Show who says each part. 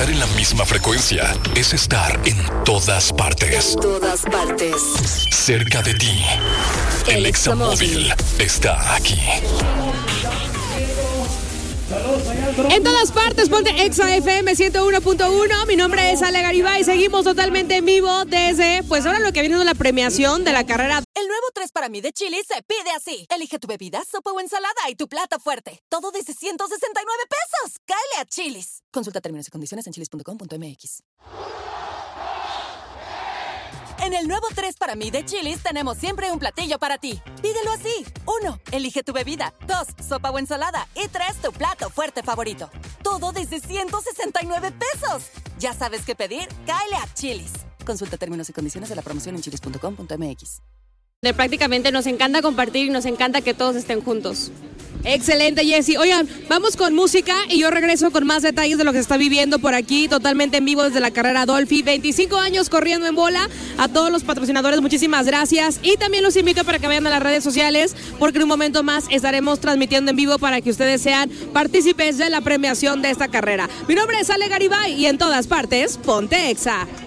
Speaker 1: Estar en la misma frecuencia es estar en todas partes.
Speaker 2: En todas partes.
Speaker 1: Cerca de ti. El Examóvil está aquí.
Speaker 3: En todas partes, ponte Exa FM 101.1. Mi nombre es Ale Garibay. Seguimos totalmente en vivo desde, pues ahora lo que viene es la premiación de la carrera.
Speaker 4: El nuevo 3 para mí de Chili's se pide así. Elige tu bebida, sopa o ensalada y tu plato fuerte. Todo desde 169 pesos. ¡Cáele a Chili's! Consulta términos y condiciones en chilis.com.mx. En el nuevo 3 para mí de Chili's tenemos siempre un platillo para ti. Pídelo así. 1. Elige tu bebida. 2. Sopa o ensalada. Y 3. Tu plato fuerte favorito. Todo desde 169 pesos. ¿Ya sabes qué pedir? Cáele a Chili's. Consulta términos y condiciones de la promoción en chilis.com.mx.
Speaker 3: Prácticamente nos encanta compartir y nos encanta que todos estén juntos. Excelente, Jessy. Oigan, vamos con música y yo regreso con más detalles de lo que se está viviendo por aquí, totalmente en vivo desde la carrera Dolphy. 25 años corriendo en bola. A todos los patrocinadores, muchísimas gracias. Y también los invito para que vayan a las redes sociales, porque en un momento más estaremos transmitiendo en vivo para que ustedes sean partícipes de la premiación de esta carrera. Mi nombre es Ale Garibay y en todas partes, ponte Exa.